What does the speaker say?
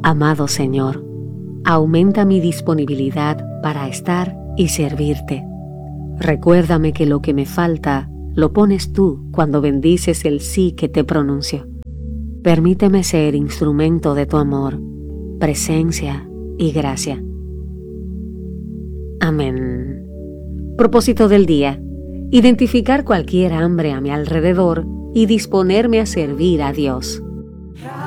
Amado Señor, aumenta mi disponibilidad para estar y servirte. Recuérdame que lo que me falta lo pones tú cuando bendices el sí que te pronuncio. Permíteme ser instrumento de tu amor, presencia y gracia. Amén. Propósito del día: identificar cualquier hambre a mi alrededor y disponerme a servir a Dios.